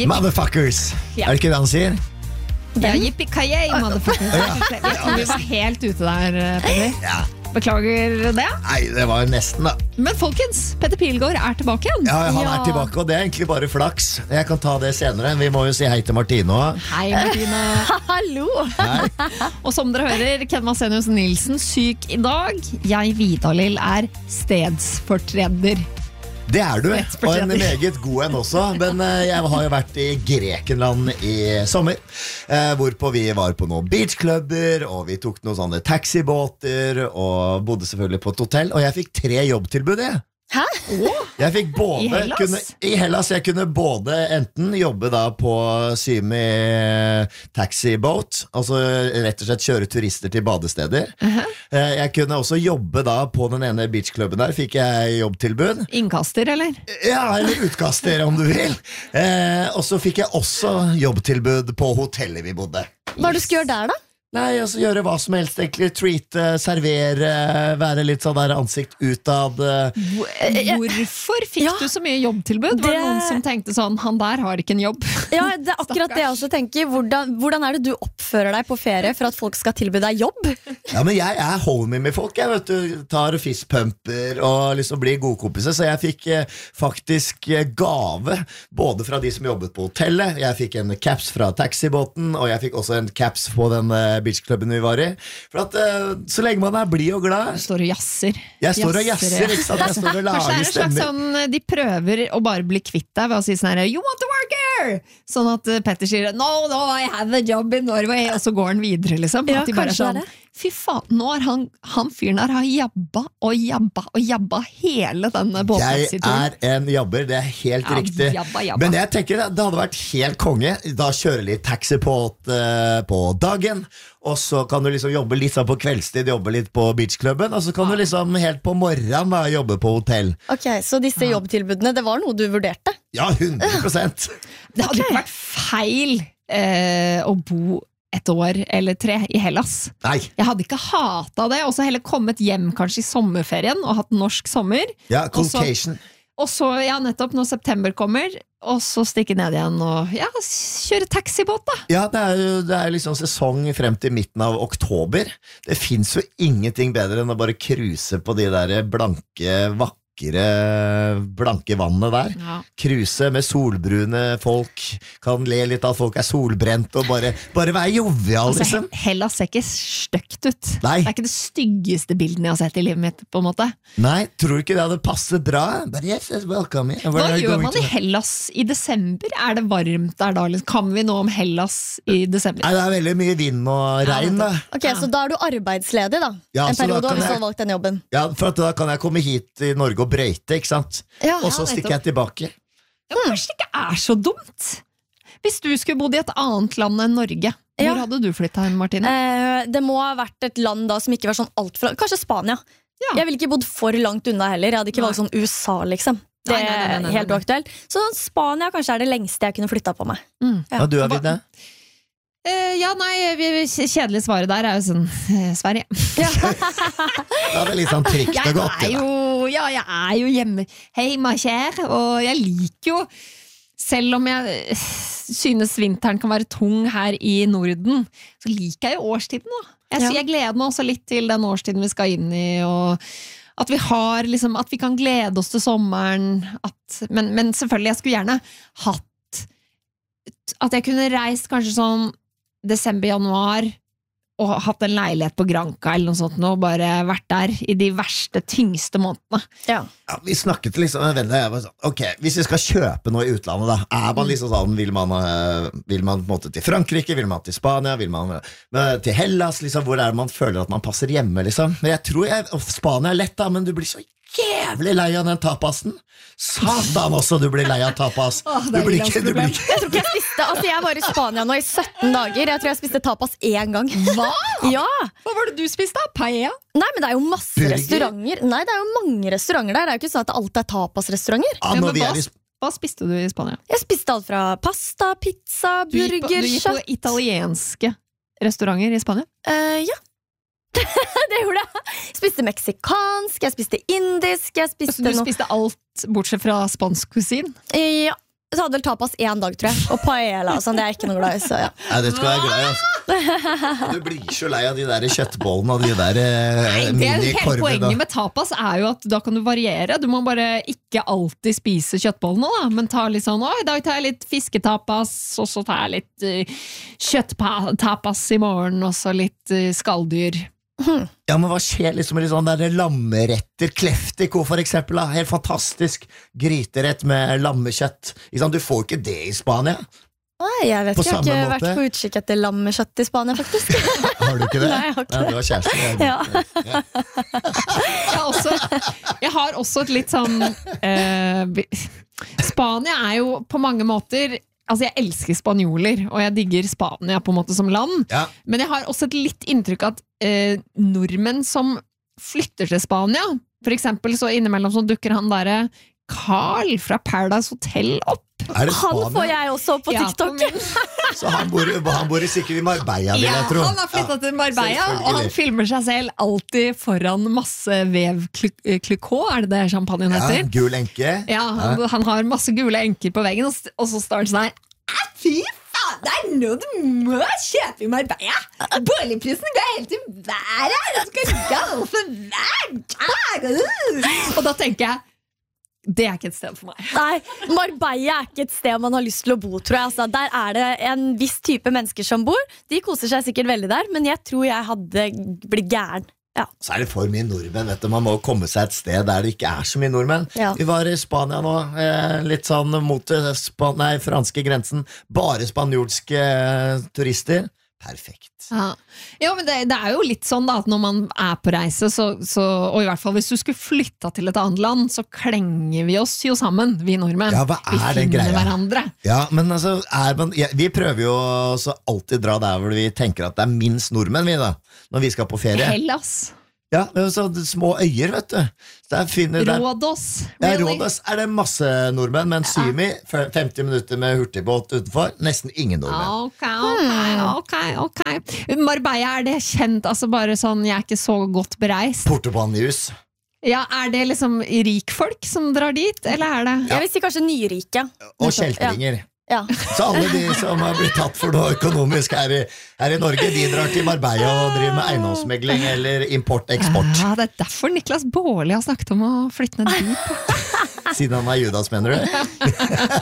Motherfuckers. Ja. Er det ikke det han sier? Ja, yippee-ki-yay, motherfuckers. Jeg tror vi var helt ute der, Petter. Ja. Beklager det. Nei, det var nesten da. Men folkens, Petter Pilgaard tilbake igjen. Ja, han tilbake, og det egentlig bare flaks. Jeg kan ta det senere. Vi må jo si hei til Martine også. Hei, Martine. Hallo! Hei. Og som dere hører, Ken Vasenius Nilsen syk i dag. Jeg, Vidar-Lill, stedsfortreder. Det du, og en meget god en også. Men jeg har jo vært i Grekenland i sommer, hvorpå vi var på noen beachklubber, og vi tok noen sånne taxibåter, og bodde selvfølgelig på et hotell, og jeg fikk 3 jobbtilbud, jeg. Hæ? Jeg fikk både, I Hellas? I Hellas, jeg kunne både enten jobbe da på Symi taxiboat, altså rett og slett kjøre turister til badesteder. Jeg kunne også jobbe da på den ene beachklubben der, fikk jeg jobbtilbud. Innkaster, eller? Ja, eller utkaster om du vil. Og så fikk jeg også jobbtilbud på hotellet vi bodde. Hva du skal gjøre der da? Nei, altså gjøre hva som helst egentlig. Treate, servere, være litt sånn der ansikt utad. Hvorfor fikk du så mye jobbtilbud? Var det noen som tenkte sånn, han der har ikke en jobb? Ja, det akkurat det jeg også tenker. Hvordan det du oppfører deg på ferie for at folk skal tilby deg jobb? Ja, men jeg homie med folk. Jeg vet du, tar fistpumper og liksom blir godkompiser. Så jeg fikk faktisk gave både fra de som jobbet på hotellet. Jeg fikk en caps fra taxibåten, og jeg fikk også en caps på den beachklubben vi var i. For at så lenge man blid og glad. Du står og jasser. Jeg står og jasser, ikke sant? Jeg står og Kanskje lager en slags stemmer. sånn, de prøver å bare bli kvitt deg ved å si sånn her, you want to work here? Sånn at Petter sier, no, I have a job in Norway, og så går han videre, liksom. Ja, At de bare kanskje sånn, det. fy faen, nå har han fyren der har jabba hele denne Jeg båttaxituren. en jabber, det helt Ja, riktig. jabba. Men jeg tenker det hadde vært helt konge. Da kjører litt taxi på dagen, og så kan du liksom jobbe litt sånn på kveldstid, jobbe litt på beachklubben, og så kan du liksom helt på morgenen da, jobbe på hotell. Ok, så disse jobbtilbudene, det var noe du vurderte? Ja, 100%. Det hadde ikke vært feil å bo et år eller 3 i Hellas. Nei, Jeg hadde ikke hatet det, og så heller kommet hjem kanskje i sommerferien og hatt norsk sommer. ja, Og så- collocation. Og så, ja, nettopp når september kommer, og så stikke ned igjen og ja, kjøre taxibåt da. Ja, det er liksom sesong frem til midten av oktober. Det finnes jo ingenting bedre enn å bare cruise på de der blanke, blanke vannene der. Ja. Cruise med solbrune folk, kan le litt av at folk er solbrent, og bare være jovial, Altså, liksom. Hellas ser ikke støkt ut. Nei. Det er ikke det styggeste bilden jeg har sett i livet mitt, på en måte. Nei, tror du ikke det hadde passet bra? But yes, welcome. Hva gjør man i Hellas i desember? Er det varmt der da? Liksom? Kan vi noe om Hellas i desember? Nei, det er veldig mye vind og regn da. Ok, så da du arbeidsledig da? Ja, En så da periode har kan vi så jeg- valgt den jobben. Ja, for at da kan jeg komme hit i Norge og brøyte, ikke sant? Ja, Og så stikker jeg tilbake. Ja, men kanskje det ikke er så dumt? Hvis du skulle bodd i et annet land enn Norge, Ja. hvor hadde du flyttet hen, Martine? Det må ha vært et land da som ikke var sånn alt fra Kanskje Spania. Ja. Jeg ville ikke bodd for langt unna heller. Jeg hadde ikke Nei. valgt sånn USA, liksom. Det er Nei. helt uaktuelt. Så Spania kanskje er det lengste jeg kunne flytta på meg. Ja. Ja, du har vidt det? Ja, nei, kjedelig svaret der er jo sånn Sverige. Ja, det er litt sånn trygt og godt. Jeg er jo hjemme hjemme kjær, og jeg liker jo, selv om jeg synes vinteren kan være tung her i Norden, så liker jeg jo årstiden da. Jeg gleder meg også litt til den årstiden vi skal inn i, og at vi har liksom, at vi kan glede oss til sommeren, men selvfølgelig, jeg skulle gjerne hatt at jeg kunne reist kanskje sånn desember, januar, og hatt en leilighet på Granca eller noe sånt nå, og bare vært der i de verste, tyngste månedene. Ja. Ja, vi snakket liksom med venner, jeg var sånn, ok, hvis vi skal kjøpe noe i utlandet da, er man liksom sånn, vil man på en måte til Frankrike, vil man til Spania, vil man til Hellas, liksom, hvor er det man føler at man passer hjemme, liksom? Men jeg tror Spania er lett da, men du blir så jævlig lei av den tapasen. Satan også, du blir lei av tapas. Du blir ikke. Jeg tror ikke jeg spiste jeg var i Spania nå i 17 dager. Jeg tror jeg spiste tapas 1 gang. Hva? Ja. Hva var det du spiste? Paella? Nei, men det er jo masse Burger? restauranter. Nei, det er jo mange restauranter der. Det er jo ikke sånn at alt er tapasrestauranter. Ja, når vi er i Hva spiste du i Spania? Jeg spiste alt fra pasta, pizza, Du gikk burger, på kjøtt. italienske restauranter i Spania? Ja. Det gjorde jeg. Jeg spiste meksikansk, jeg spiste indisk, jeg spiste Så du spiste alt bortsett fra spansk kusin? Ja. så hadde vel tapas 1 dag, tror jeg. Og paella og sånn, det er jeg ikke noe glad i. Så ja. Nei, det skal være glad i, altså. Du blir så lei av de der kjøttbollene og de der Hele minikorvene. poenget med tapas er jo at da kan du variere. Du må bare ikke alltid spise kjøttbollene, da. Men ta litt sånn, i dag tar jeg litt fisketapas, og så tar jeg litt kjøtttapas i morgen, og så litt skalldyr. Ja, men hva skjer liksom med sånn der lammeretter, kleftiko for eksempel da? Helt fantastisk gryterett med lammekjøtt. Du får ikke det i Spania. Nei, jeg vet På ikke, jeg har ikke samme vært måte? på utkikk etter lammekjøtt i Spania, faktisk. Har du ikke det? Nei, jeg har ikke Ja, det var kjæresten. Ja. Jeg har også et litt sånn Spania er jo på mange måter. Altså jeg elsker spanjoler, og jeg digger Spania på en måte som land. Ja. Men jeg har også et litt inntrykk at nordmenn som flytter til Spania, for eksempel så innimellom så dukker han der Carl fra Paradise Hotel opp. Er det Han får Spania? jeg også på TikTok. Så han bor sikkert i Marbella, vil jeg tro. Han har flyttet til Marbella, og han selvfølgelig. filmer seg selv alltid foran masse vev-klukå, er det champagnen Ja, heter? gul enke. Ja, han har masse gule enker på veggen, og så står det sånn her fy faen, det er noe du må kjøpe i Marbella. Boligprisen går helt i været. Det skal gå for hver dag. Og da tenker jeg, det er ikke et sted for meg. Nei, Marbella er ikke et sted man har lyst til å bo, tror jeg. Altså, der er det en viss type mennesker som bor. De koser seg sikkert veldig der, men jeg tror jeg hadde blitt gæren. Ja. Så er det for mye nordmenn, vet du. Man må komme seg et sted der det ikke er så mye nordmenn. Ja. Vi var i Spania nå, litt sånn mot franske grensen. Bare spanjolske turister. Perfekt. Ja, men det er jo litt sånn da, at når man er på reise, og i hvert fall hvis du skulle flytta til et annet land, så klenger vi oss jo sammen, vi nordmenn. Ja, hva Vi er den finner greia? hverandre. Ja, men altså, vi prøver jo også alltid dra der hvor vi tenker at det er minst nordmenn vi da, når vi skal på ferie. Hellas. Ja, men så små øyer, vet du. Rådås. Ja, Really? Rådås er det masse nordmenn, men Symi, 50 minutter med hurtigbåt utenfor, nesten ingen nordmenn. Ok. Marbella, er det kjent, altså bare sånn, jeg er ikke så godt bereist. Portobanjus. Ja, er det liksom rikfolk som drar dit, eller er det? Jeg vil si kanskje nyrike. Og kjeltringer. Ja. Så alle de som har blitt tatt for noe økonomisk her i Norge, de drar til Marbella og driver med eiendomsmegling eller import-eksport. Ja, det er derfor Niklas Baarli har snakket om å flytte ned dit. Siden han er Judas, mener du?